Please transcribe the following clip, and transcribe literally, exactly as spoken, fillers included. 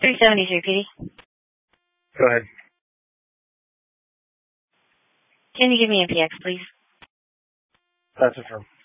three seventy-three P D. Go ahead. Can you give me M P X, please? That's affirmed.